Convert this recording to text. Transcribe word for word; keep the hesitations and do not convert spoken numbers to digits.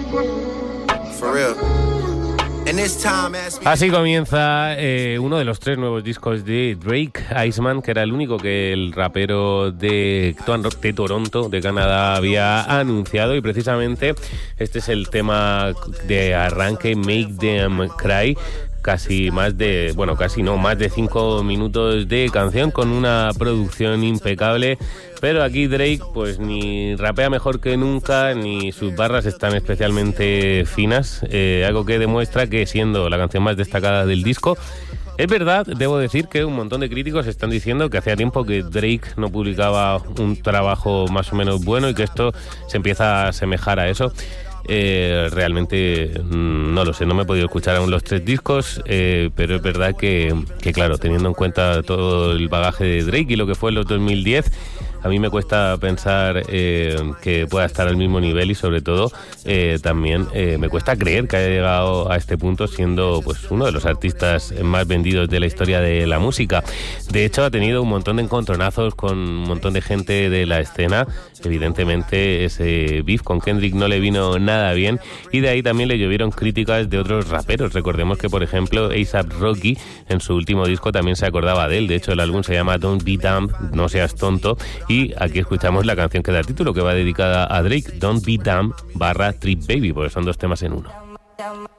For real. Así comienza eh, uno de los tres nuevos discos de Drake, Iceman, que era el único que el rapero de, de Toronto, de Canadá, había anunciado, y precisamente este es el tema de arranque, Make Them Cry. Casi más de, bueno, casi no, más de cinco minutos de canción con una producción impecable, pero aquí Drake pues ni rapea mejor que nunca, ni sus barras están especialmente finas, eh, algo que demuestra que siendo la canción más destacada del disco. Es verdad, debo decir que un montón de críticos están diciendo que hacía tiempo que Drake no publicaba un trabajo más o menos bueno y que esto se empieza a asemejar a eso. Eh, realmente mmm, no lo sé, no me he podido escuchar aún los tres discos, eh, pero es verdad que, que claro, teniendo en cuenta todo el bagaje de Drake y lo que fue en los dos mil diez, a mí me cuesta pensar eh, que pueda estar al mismo nivel, y sobre todo eh, también eh, me cuesta creer que haya llegado a este punto siendo pues uno de los artistas más vendidos de la historia de la música. De hecho, ha tenido un montón de encontronazos con un montón de gente de la escena. Evidentemente ese beef con Kendrick no le vino nada bien, y de ahí también le llovieron críticas de otros raperos. Recordemos que, por ejemplo, A$AP Rocky en su último disco también se acordaba de él. De hecho, el álbum se llama Don't Be Dumb, no seas tonto, y aquí escuchamos la canción que da título, que va dedicada a Drake, Don't Be Dumb barra Trip Baby, porque son dos temas en uno.